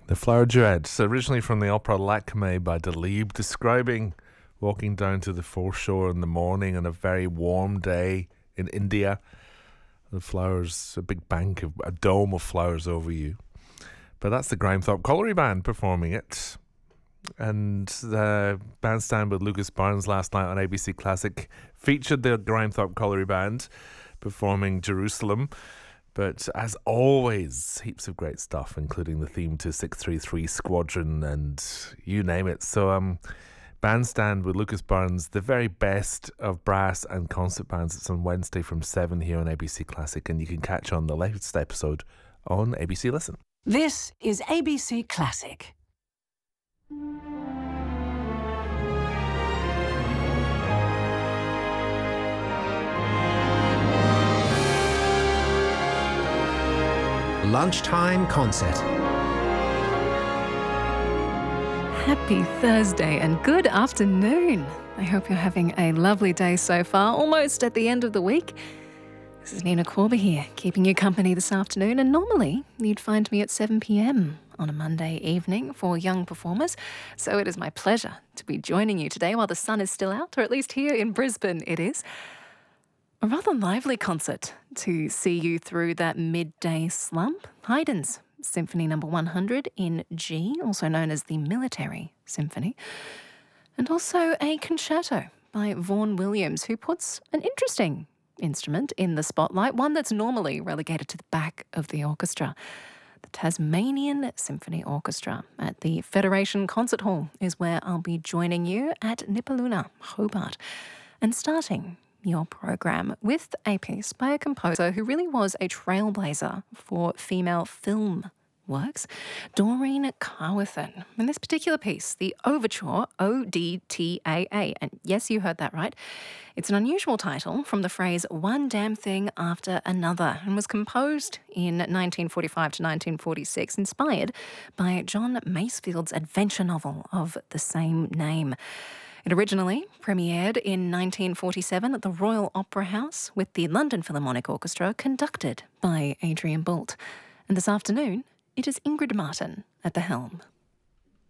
The Flower Duet, originally from the opera Lakme by Dalib, describing walking down to the foreshore in the morning on a very warm day in India. The flowers, a big bank, a dome of flowers over you. But that's the Grimethorpe Colliery Band performing it. And the bandstand with Lucas Barnes last night on ABC Classic featured the Grimethorpe Colliery Band performing Jerusalem. But as always, heaps of great stuff, including the theme to 633 Squadron and you name it. So bandstand with Lucas Barnes, the very best of brass and concert bands. It's on Wednesday from 7 here on ABC Classic, and you can catch on the latest episode on ABC Listen. This is ABC Classic. Lunchtime concert. Happy Thursday and good afternoon. I hope you're having a lovely day so far, almost at the end of the week. This is Nina Corber here, keeping you company this afternoon, and normally you'd find me at 7 p.m. on a Monday evening for young performers. So it is my pleasure to be joining you today while the sun is still out, or at least here in Brisbane it is. A rather lively concert to see you through that midday slump. Haydn's Symphony No. 100 in G, also known as the Military Symphony, and also a concerto by Vaughan Williams, who puts an interesting instrument in the spotlight, one that's normally relegated to the back of the orchestra. The Tasmanian Symphony Orchestra at the Federation Concert Hall is where I'll be joining you at Nipaluna, Hobart, and starting your program with a piece by a composer who really was a trailblazer for female film works, Doreen Carwathan. In this particular piece, the Overture, O-D-T-A-A, and yes, you heard that right, it's an unusual title from the phrase one damn thing after another, and was composed in 1945 to 1946, inspired by John Masefield's adventure novel of the same name. It originally premiered in 1947 at the Royal Opera House with the London Philharmonic Orchestra, conducted by Adrian Boult. And this afternoon, it is Ingrid Martin at the helm.